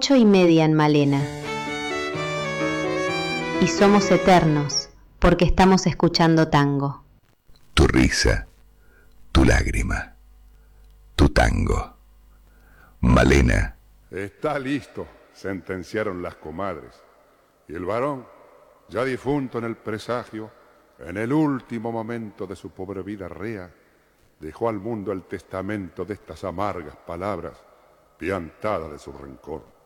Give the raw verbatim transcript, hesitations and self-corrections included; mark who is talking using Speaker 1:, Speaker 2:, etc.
Speaker 1: Ocho y media en Malena. Y somos eternos porque estamos escuchando tango.
Speaker 2: Tu risa, tu lágrima, tu tango. Malena.
Speaker 3: Está listo, sentenciaron las comadres. Y el varón, ya difunto en el presagio, en el último momento de su pobre vida rea, dejó al mundo el testamento de estas amargas palabras, piantadas de su rencor.